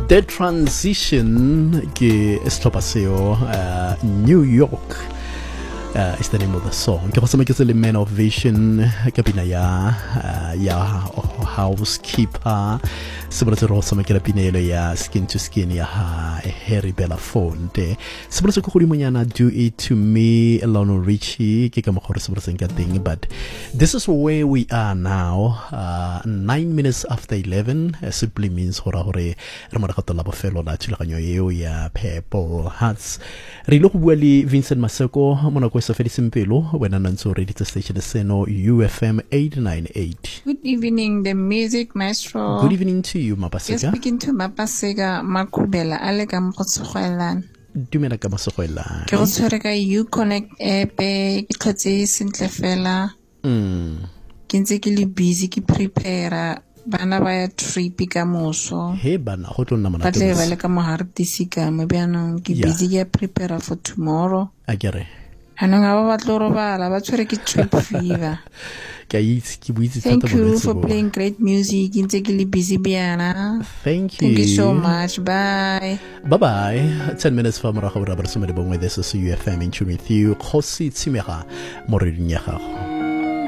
The Transition ke setlhopha seo New York is the name of the song. Ke go sama ke le Man of Vision ka pina ya Housekeeper sebolo se ro sama ke la pinelo ya Skin to Skin ya Harry Belafonte sebolo se go godimonyana Do It To Me Lionel Richie ke ka mogore sebolo se nka teng. But this is where we are now, 9 minutes after 11. Simply means hora re mo ka tola bofelo la thulaganyo eo ya Purple Hearts. Re lo go bua le Vincent Maseko mona go sa fediseng pelo wena nantso re ditse station seno UFM 898. Good evening, the music maestro. Good evening to you, Mapaseka. You're speaking to Mapaseka Makubela ale ka motsogoelang. Dumela ka motsogoelang. Ke go tshwere ka Uconnect app ke tlhotse sentle fela. Ke ntse ke le busy ke prepare bana ba ya trip ka moso. He bana go tlo nna mona. Ba tle ba le ka mo Hartisi ka mo bana ke busy ke prepare for tomorrow. Agere. Ano nga ba tlo robala ba tshwere ke trip fever. Thank you for playing great music. Thank you so much. Bye. Bye-bye. 10 minutes from Raha Rabar Sumedibong. This is UFM in tune with you. Khosi Tsimera Morin Yaha.